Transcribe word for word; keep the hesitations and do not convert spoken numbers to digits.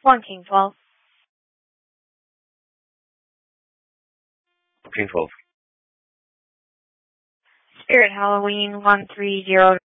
One King twelve. King twelve. Spirit Halloween one three zero.